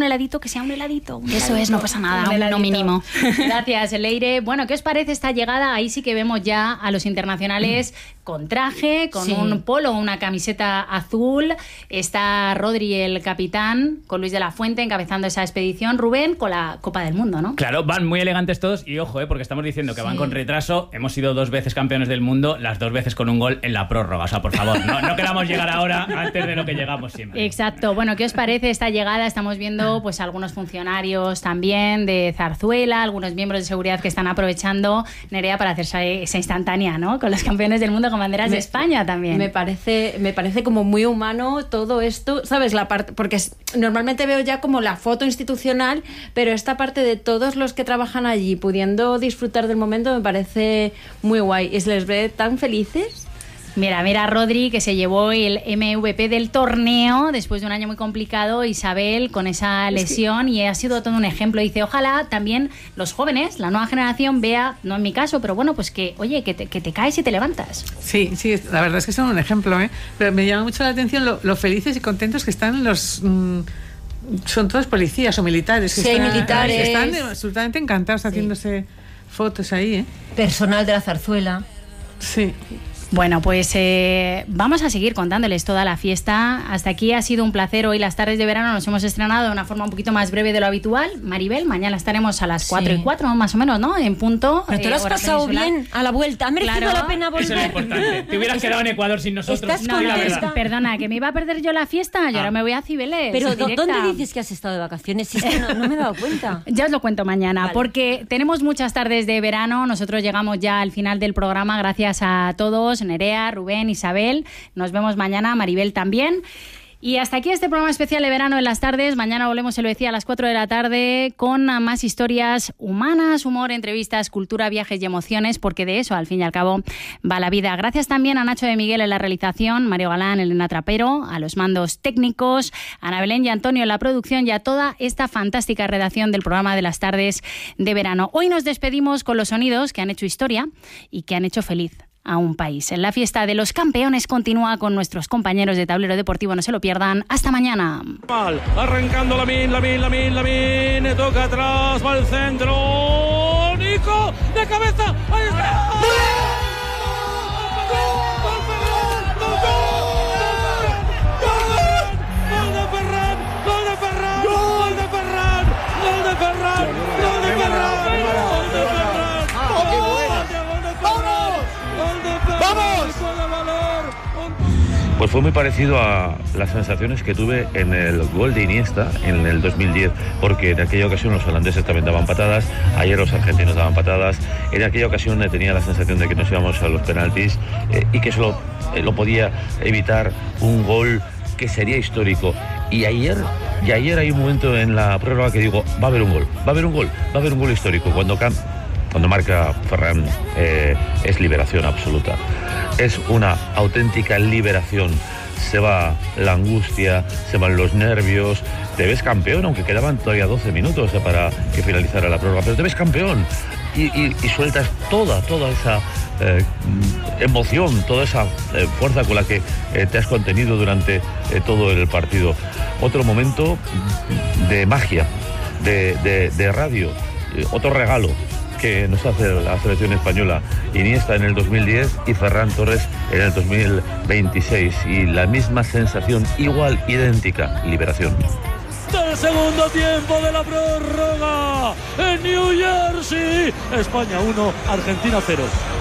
heladito, que sea un heladito. Eso es, no pasa nada, uno mínimo. Gracias, Leire. Bueno, ¿qué os parece esta llegada? Ahí sí que vemos ya a los internacionales con traje, con un polo, una camiseta azul. Está Rodri, el capitán, con Luis de la Fuente encabezando esa expedición. Rubén, con la Copa del Mundo, ¿no? Claro, van muy elegantes todos y ojo, porque estamos diciendo que van con retraso. Hemos sido 2 veces campeones del mundo, las 2 veces con un gol en la prórroga. O sea, por favor, no queramos llegar ahora antes de lo que llegamos siempre. Exacto. Bueno, ¿qué os parece esta llegada? Estamos viendo pues algunos funcionarios también de Zarzuela, algunos miembros de seguridad que están aprovechando, Nerea, para hacerse esa instantánea, ¿no? Con los campeones del mundo con banderas de España también. Me parece como muy humano todo esto, ¿sabes? La parte, porque normalmente veo ya como la foto institucional, pero esta parte de todos los que trabajan allí pudiendo disfrutar del momento me parece muy guay y se les ve tan felices. Mira a Rodri, que se llevó el MVP del torneo después de un año muy complicado, Isabel con esa lesión, y ha sido todo un ejemplo. Dice, ojalá también los jóvenes, la nueva generación, vea, no en mi caso, pero bueno, pues que, oye, que te caes y te levantas. Sí, la verdad es que son un ejemplo, ¿eh? Pero me llama mucho la atención lo felices y contentos que están los... son todos policías o militares. Que militares. Que están absolutamente encantados haciéndose fotos ahí, ¿eh? Personal de la Zarzuela. Sí. Bueno, pues vamos a seguir contándoles toda la fiesta. Hasta aquí ha sido un placer. Hoy las tardes de verano nos hemos estrenado de una forma un poquito más breve de lo habitual. Maribel, mañana estaremos a las 4:04 más o menos, ¿no? En punto. Pero te lo has pasado bien a la vuelta. ¿Ha merecido la pena volver? Eso es lo importante. Te hubieras quedado en Ecuador sin nosotros. ¿Estás contenta? Perdona, que me iba a perder yo la fiesta. Yo ahora me voy a Cibeles. Pero ¿dónde dices que has estado de vacaciones? Si es que no me he dado cuenta. Ya os lo cuento mañana, porque tenemos muchas tardes de verano. Nosotros llegamos ya al final del programa. Gracias a todos, Nerea, Rubén, Isabel. Nos vemos mañana, Maribel también. Y hasta aquí este programa especial de verano en las tardes. Mañana volvemos, se lo decía, a las 4 de la tarde con más historias humanas, humor, entrevistas, cultura, viajes y emociones, porque de eso, al fin y al cabo, va la vida. Gracias también a Nacho de Miguel en la realización, Mario Galán, Elena Trapero, a los mandos técnicos, a Ana Belén y Antonio en la producción y a toda esta fantástica redacción del programa de las tardes de verano. Hoy nos despedimos con los sonidos que han hecho historia y que han hecho feliz a un país. En la fiesta de los campeones continúa con nuestros compañeros de Tablero Deportivo, no se lo pierdan. Hasta mañana. Arrancando Lamin, toca atrás, va al centro, Nico, de cabeza, ahí está. Pues fue muy parecido a las sensaciones que tuve en el gol de Iniesta en el 2010, porque en aquella ocasión los holandeses también daban patadas, ayer los argentinos daban patadas, en aquella ocasión tenía la sensación de que nos íbamos a los penaltis y que solo lo podía evitar un gol que sería histórico. Y ayer hay un momento en la prórroga que digo, va a haber un gol histórico. Cuando marca Ferran es liberación absoluta. Es una auténtica liberación. Se va la angustia, se van los nervios. Te ves campeón, aunque quedaban todavía 12 minutos para que finalizara la prórroga. Pero te ves campeón y sueltas toda esa emoción, toda esa fuerza con la que te has contenido durante todo el partido. Otro momento de magia, de radio, otro regalo que nos hace la selección española. Iniesta en el 2010 y Ferran Torres en el 2026. Y la misma sensación, igual, idéntica, liberación. Del segundo tiempo de la prórroga en New Jersey. España 1, Argentina 0.